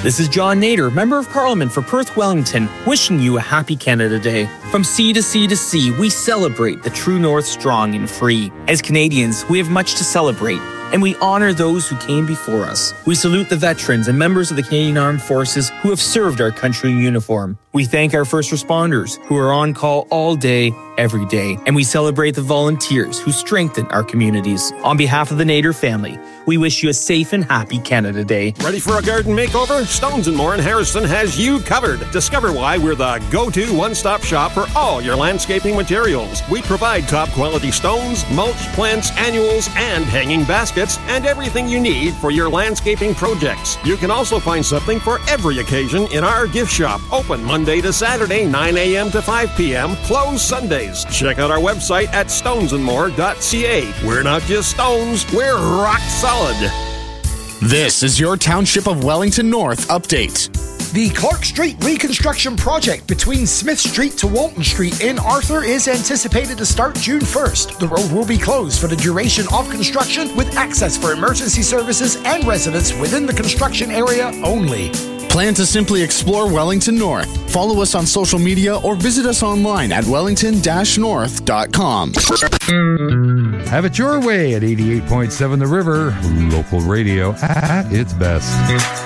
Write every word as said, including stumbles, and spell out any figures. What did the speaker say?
This is John Nader, Member of Parliament for Perth Wellington, wishing you a happy Canada Day. From sea to sea to sea, we celebrate the true north strong and free. As Canadians, we have much to celebrate, and we honor those who came before us. We salute the veterans and members of the Canadian Armed Forces who have served our country in uniform. We thank our first responders who are on call all day, every day. And we celebrate the volunteers who strengthen our communities. On behalf of the Nader family, we wish you a safe and happy Canada Day. Ready for a garden makeover? Stones and More in Harrison has you covered. Discover why we're the go-to one-stop shop for all your landscaping materials. We provide top-quality stones, mulch, plants, annuals, and hanging baskets, and everything you need for your landscaping projects. You can also find something for every occasion in our gift shop. Open Monday to Saturday, nine a.m. to five p.m. Closed Sundays. Check out our website at stones and more dot c a. We're not just stones, we're rock solid. This is your Township of Wellington North update. The Clark Street reconstruction project between Smith Street to Walton Street in Arthur is anticipated to start June first. The road will be closed for the duration of construction, with access for emergency services and residents within the construction area only. Plan to simply explore Wellington North. Follow us on social media or visit us online at wellington dash north dot com. Have it your way at eighty-eight point seven The River, local radio at its best.